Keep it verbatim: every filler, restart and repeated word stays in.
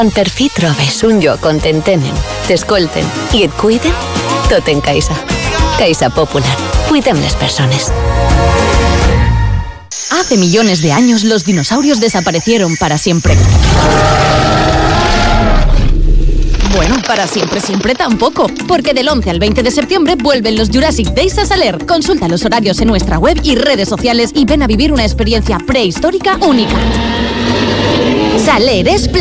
Per fi trobes un lloc on t'entenen, t'escolten i et cuiden? Tot en Caixa. Caixa Popular. Cuidem les persones. Hace millones de años los dinosaurios desaparecieron para siempre. Bueno, para siempre, siempre tampoco, porque del once al veinte de septiembre vuelven los Jurassic Days a Saler. Consulta los horarios en nuestra web y redes sociales y ven a vivir una experiencia prehistórica única. Saler es